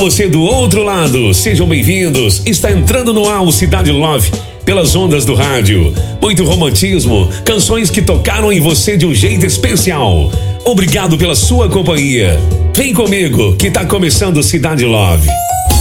você do outro lado, sejam bem-vindos. Está entrando no ar o Cidade Love, pelas ondas do rádio. Muito romantismo, canções que tocaram em você de um jeito especial. Obrigado pela sua companhia. Vem comigo que tá começando Cidade Love.